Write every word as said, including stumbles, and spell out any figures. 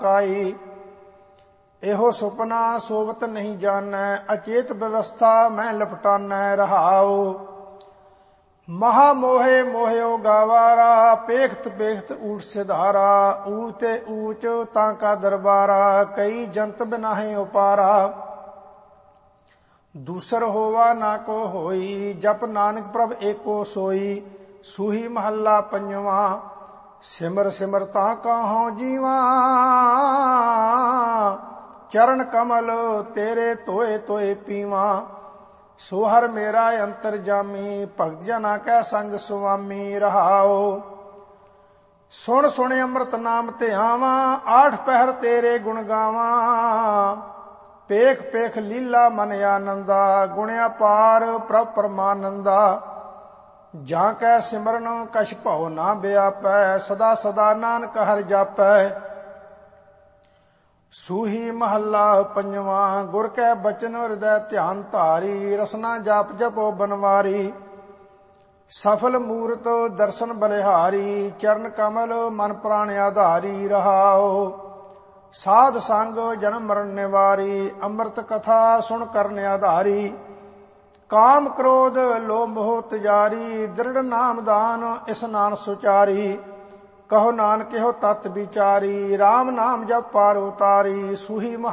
ਕਾਈ। ਇਹੋ ਸੁਪਨਾ ਸੋਵਤ ਨਹੀਂ ਜਾਣੈ, ਅਚੇਤ ਵਿਵਸਥਾ ਮੈਂ ਲਪਟਾਨੈ ਰਹਾਉ। ਮਹਾ ਮੋਹੇ ਮੋਹਿਓ ਗਾਵਾਰਾ, ਪੇਖਤ ਪੇਖਤ ਊਟ ਸਿਧਾਰਾ। ਊਚ ਤੇ ਊਚ ਤਾਂ ਕਾ ਦਰਬਾਰਾ, ਕਈ ਜੰਤ ਬਿਨਾਹੇ ਉਪਾਰਾ। ਦੂਸਰ ਹੋਵਾ ਨਾ ਕੋ ਹੋਈ, ਜਪ ਨਾਨਕ ਪ੍ਰਭ ਏਕੋ ਸੋਈ। ਸੂਹੀ ਮਹੱਲਾ ਪੰਜਵਾ। ਸਿਮਰ ਸਿਮਰ ਤਾਂ ਕਹਉ ਜੀਵਾ, ਚਰਨ ਕਮਲ ਤੇਰੇ ਧੋਏ ਧੋਏ ਪੀਵਾ। ਸੋ ਹਰ ਮੇਰਾ ਅੰਤਰ ਜਾਮੀ, ਭਗਤ ਜਨਾ ਕੈ ਸੰਗ ਸੁਆਮੀ ਰਹਾਉ। ਸੁਣ ਸੁਣ ਅੰਮ੍ਰਿਤ ਨਾਮ ਧਿਆਵਾ, ਆਠ ਪਹਿਰ ਤੇਰੇ ਗੁਣ ਗਾਵਾਂ। ਪੇਖ ਪੇਖ ਲੀਲਾ ਮਨ ਆਨੰਦਾ, ਗੁਣਿਆ ਪਾਰ ਪ੍ਰਭ ਪਰਮਾਨੰਦਾ। ਜਾਂ ਕੈ ਸਿਮਰਨ ਕਛ ਭਉ ਨਾ ਵਿਆਪੈ, ਸਦਾ ਸਦਾ ਨਾਨਕ ਹਰਿ ਜਾਪੈ। ਸੂਹੀ ਮਹੱਲਾ ਪੰਜਵਾ। ਗੁਰ ਕੈ ਬਚਨ ਹਿਰਦੈ ਧਿਆਨ ਧਾਰੀ, ਰਸਨਾ ਜਾਪ ਜਪੋ ਬਨਵਾਰੀ। ਸਫਲ ਮੂਰਤ ਦਰਸ਼ਨ ਬਲਿਹਾਰੀ, ਚਰਨ ਕਮਲ ਮਨ ਪ੍ਰਾਣ ਆਧਾਰੀ ਰਹਾਉ। ਸਾਧ ਸੰਗ ਜਨਮ ਮਰਨ ਨਿਵਾਰੀ, ਅੰਮ੍ਰਿਤ ਕਥਾ ਸੁਣ ਕਰਨ ਆਧਾਰੀ। ਕਾਮ ਕ੍ਰੋਧ ਲੋਭ ਮੋਹ ਤਿਜਾਰੀ, ਦ੍ਰਿੜ ਨਾਮ ਦਾਨ ਇਸਨਾਨ ਸੁਚਾਰੀ। ਕਹੋ ਨਾਨਕ ਇਹੋ ਤਤ ਵਿਚਾਰੀ, ਰਾਮ ਨਾਮ ਜਪ ਪਾਰ ਉਤਾਰੀ। ਸੂਹੀ